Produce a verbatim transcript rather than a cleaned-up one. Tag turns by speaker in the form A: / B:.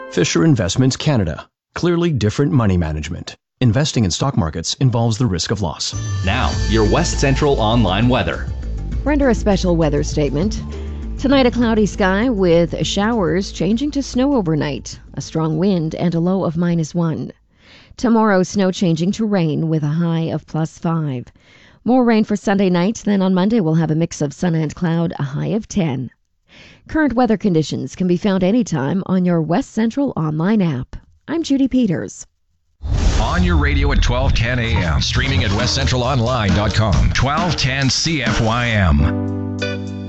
A: Fisher Investments Canada. Clearly different money management. Investing in stock markets involves the risk of loss.
B: Now, your West Central Online weather.
C: We're under a special weather statement. Tonight, a cloudy sky with showers changing to snow overnight, a strong wind, and a low of minus one. Tomorrow, snow changing to rain with a high of plus five. More rain for Sunday night. Then on Monday, we'll have a mix of sun and cloud, a high of ten. Current weather conditions can be found anytime on your West Central Online app. I'm Judy Peters.
D: On your radio at twelve ten a.m. Streaming at west central online dot com. twelve ten C F Y M.